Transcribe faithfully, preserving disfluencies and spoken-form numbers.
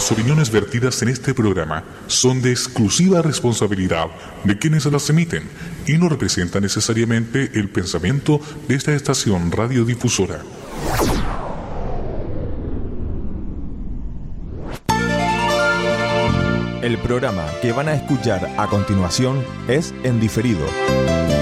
Las opiniones vertidas en este programa son de exclusiva responsabilidad de quienes las emiten y no representan necesariamente el pensamiento de esta estación radiodifusora. El programa que van a escuchar a continuación es en diferido.